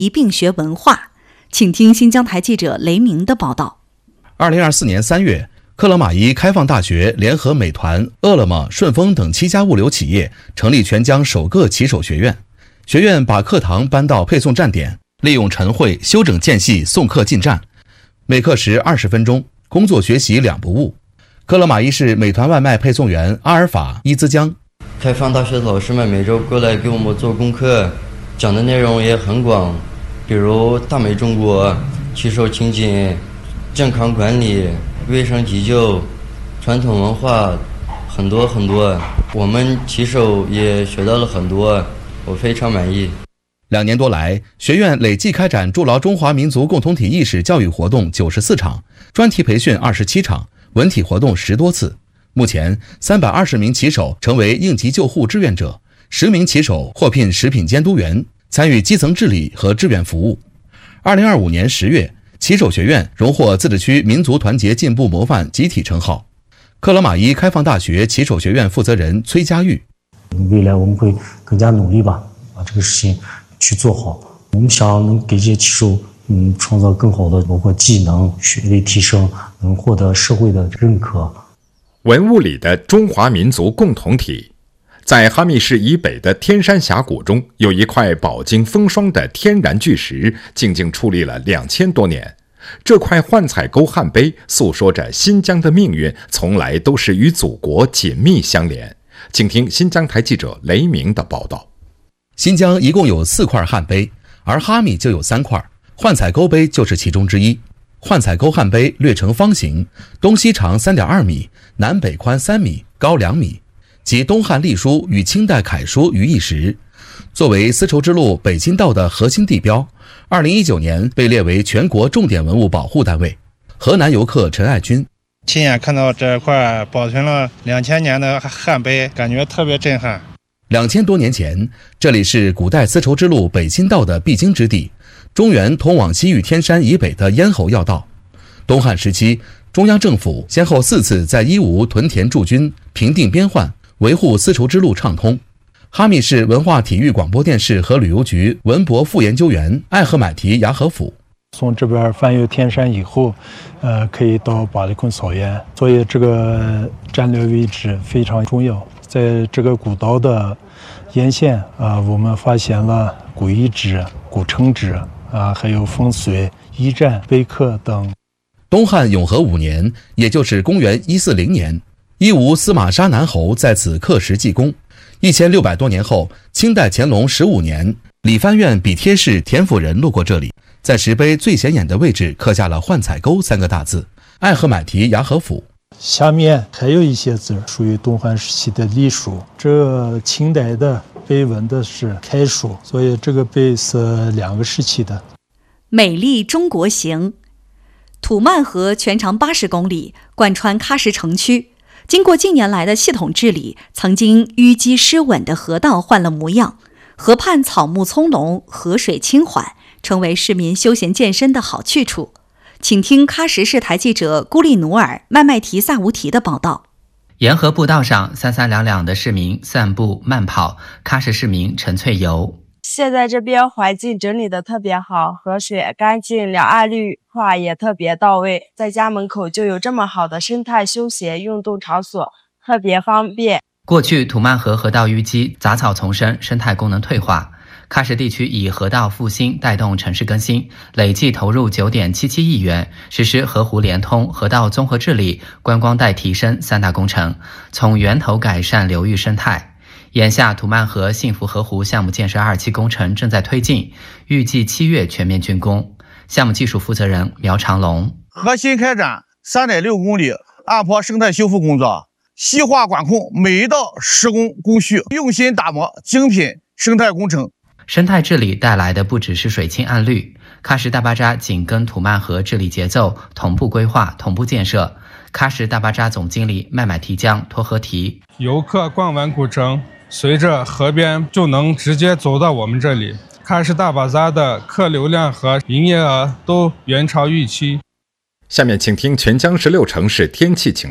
一并学文化。请听新疆台记者雷鸣的报道。 2024年3月，克勒玛依开放大学联合美团、饿了么、顺丰等7家物流企业，成立全疆首个骑手学院。学院把课堂搬到配送站点，利用晨会修整间隙送客进站，每课时20分钟，工作学习2不误。克勒玛依市美团外卖配送员阿尔法伊兹江： 开放大学的老师们每周过来给我们做功课，讲的内容也很广，比如大美中国、骑手情景、健康管理、卫生急救、传统文化，很多很多。我们骑手也学到了很多，我非常满意。 2年多来，学院累计开展筑牢中华民族共同体意识教育活动94场，专题培训27场，文体活动10多次。目前320名骑手成为应急救护志愿者，10名骑手获聘食品监督员，参与基层治理和志愿服务。2025年10月，骑手学院荣获自治区民族团结进步模范集体称号。克勒玛依开放大学骑手学院负责人崔佳玉： 未来我们会更加努力吧，把这个事情去做好。我们想能给这些骑手创造更好的包括技能、学历提升，能获得社会的认可。 文物里的中华民族共同体。在哈密市以北的天山峡谷中，有一块饱经风霜的天然巨石，静静矗立了2000多年。这块幻彩沟汉碑诉说着新疆的命运从来都是与祖国紧密相连。请听新疆台记者雷鸣的报道。 新疆一共有4块汉碑，而哈密就有3块，幻彩沟碑就是其中之一。幻彩沟汉碑略呈方形，东西长3.2米，南北宽3米，高2米，集东汉隶书与清代楷书于一时。作为丝绸之路北京道的核心地标，2019年被列为全国重点文物保护单位。河南游客陈爱军： 亲眼看到这块保存了2000年的汉碑，感觉特别震撼。 2000多年前，这里是古代丝绸之路北京道的必经之地，中原通往西域天山以北的咽喉要道。东汉时期，中央政府先后4次在伊吾屯田驻军，平定边患，维护丝绸之路畅通。哈密市文化体育广播电视和旅游局文博副研究员艾赫买提雅合甫： 从这边翻越天山以后，可以到巴里坤草原，所以这个战略位置非常重要。在这个古道的沿线我们发现了古遗址、古城址还有风水、驿站、碑刻等。 东汉永和5年，也就是公元140年，伊吾司马沙南侯在此刻石记功。1600多年后，清代乾隆15年，理藩院笔帖使田辅仁路过这里，在石碑最显眼的位置刻下了幻彩沟3个大字。艾赫买提雅合甫： 下面还有一些字属于东汉时期的隶书，这清代的碑文的是楷书，所以这个碑是2个时期的。 美丽中国行。土曼河全长80公里，贯穿喀什城区。经过近年来的系统治理，曾经淤积失稳的河道换了模样，河畔草木葱茏，河水清缓，成为市民休闲健身的好去处。请听喀什市台记者孤立努尔麦麦提萨乌提的报道。 沿河步道上三三两两的市民散步慢跑，喀什市民陈翠游： 现在这边环境整理的特别好，河水干净，两岸绿化也特别到位，在家门口就有这么好的生态休闲运动场所，特别方便。 过去土曼河河道淤积，杂草丛生，生态功能退化。喀什地区以河道复兴带动城市更新，累计投入9.77亿元，实施河湖联通、河道综合治理、观光带提升3大工程，从源头改善流域生态。眼下土曼河幸福河湖项目建设2期工程正在推进，预计7月全面竣工。项目技术负责人苗长龙： 核心开展3.6公里岸坡生态修复工作，细化管控每一道施工工序，用心打磨精品生态工程。 生态治理带来的不只是水清岸绿，喀什大巴扎紧跟土曼河治理节奏，同步规划、同步建设。喀什大巴扎总经理麦麦提江托河提： 游客逛完古城，随着河边就能直接走到我们这里。喀什大巴扎的客流量和营业额都远超预期。 下面请听全疆16城市天气情况。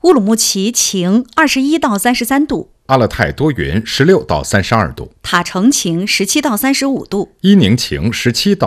乌鲁木齐晴21到33度， 阿勒泰多云16到32度， 塔城晴17到35度， 伊宁晴17到